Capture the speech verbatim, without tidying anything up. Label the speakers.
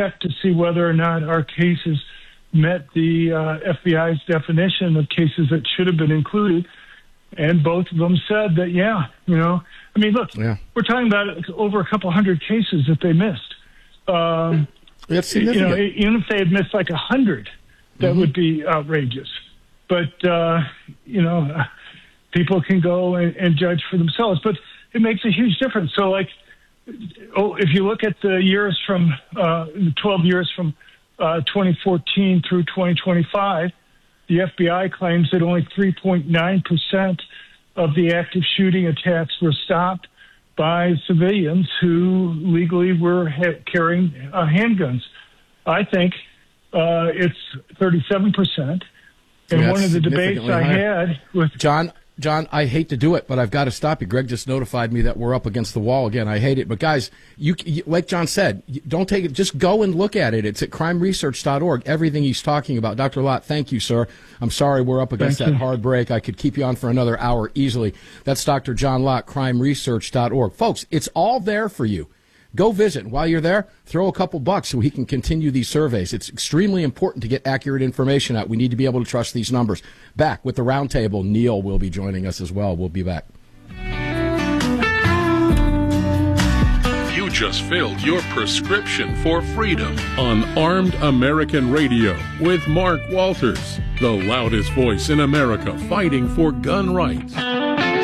Speaker 1: check to see whether or not our cases met the uh, F B I's definition of cases that should have been included. And both of them said that, yeah, you know, I mean, look, yeah. we're talking about over a couple hundred cases that they missed. Um,
Speaker 2: That's significant.
Speaker 1: You know, even if they had missed like a hundred, that mm-hmm. would be outrageous. But, uh, you know, people can go and, and judge for themselves. But it makes a huge difference. So, like, oh, if you look at the years from uh, twelve years from uh, twenty fourteen through twenty twenty-five, the F B I claims that only three point nine percent of the active shooting attacks were stopped by civilians who legally were ha- carrying uh, handguns. I think uh, it's thirty-seven percent. And
Speaker 2: yeah,
Speaker 1: one of the debates I
Speaker 2: higher.
Speaker 1: had with
Speaker 2: John, John, I hate to do it, but I've got to stop you. Greg just notified me that we're up against the wall again. I hate it. But, guys, you, you like John said, don't take it. Just go and look at it. It's at crime research dot org, everything he's talking about. Doctor Lott, thank you, sir. I'm sorry we're up against thank that you. hard break. I could keep you on for another hour easily. That's Doctor John Lott, crime research dot org. Folks, it's all there for you. Go visit. While you're there, throw a couple bucks so he can continue these surveys. It's extremely important to get accurate information out. We need to be able to trust these numbers. Back with the roundtable, Neil will be joining us as well. We'll be back.
Speaker 3: You just filled your prescription for freedom on Armed American Radio with Mark Walters, the loudest voice in America fighting for gun rights.